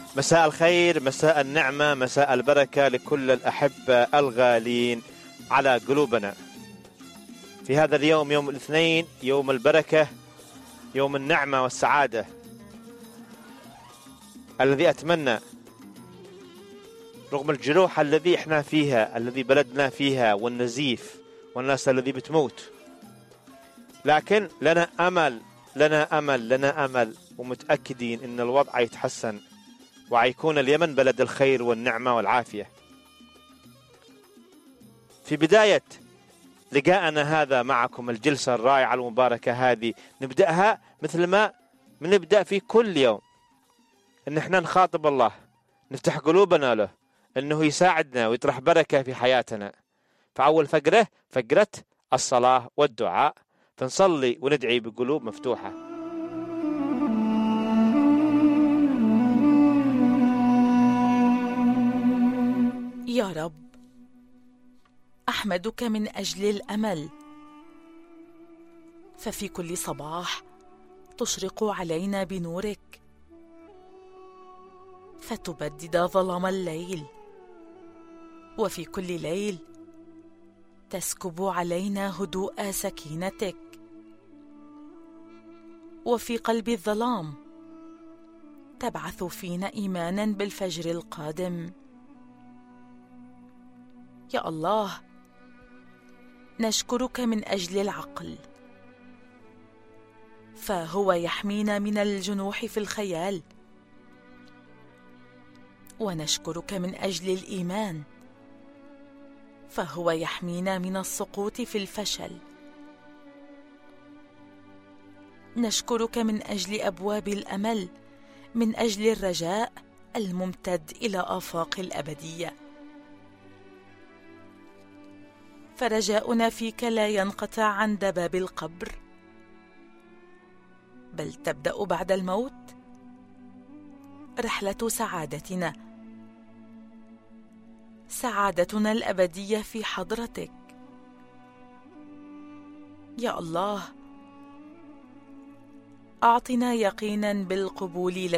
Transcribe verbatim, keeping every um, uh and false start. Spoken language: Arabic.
مساء الخير، مساء النعمة، مساء البركة لكل الأحبة الغالين على قلوبنا في هذا اليوم، يوم الاثنين، يوم البركة، يوم النعمة والسعادة، الذي أتمنى رغم الجروح الذي احنا فيها، الذي بلدنا فيها، والنزيف والناس الذي بتموت، لكن لنا أمل لنا أمل لنا أمل ومتأكدين إن الوضع يتحسن وعيكون اليمن بلد الخير والنعمة والعافية. في بداية لقاءنا هذا معكم، الجلسة الرائعة المباركة هذه نبدأها مثل ما نبدأ في كل يوم، إن احنا نخاطب الله، نفتح قلوبنا له، إنه يساعدنا ويطرح بركة في حياتنا. فأول فقرة فقرة الصلاة والدعاء، فنصلي وندعي بقلوب مفتوحة. يا رب، أحمدك من أجل الأمل، ففي كل صباح تشرق علينا بنورك، فتبدد ظلام الليل، وفي كل ليل تسكب علينا هدوء سكينتك، وفي قلب الظلام تبعث فينا إيمانا بالفجر القادم. يا الله، نشكرك من أجل العقل، فهو يحمينا من الجنوح في الخيال، ونشكرك من أجل الإيمان، فهو يحمينا من السقوط في الفشل. نشكرك من أجل أبواب الأمل، من أجل الرجاء الممتد إلى آفاق الأبدية، فرجاؤنا فيك لا ينقطع عند باب القبر، بل تبدأ بعد الموت رحلة سعادتنا، سعادتنا الأبدية في حضرتك. يا الله، أعطنا يقينا بالقبول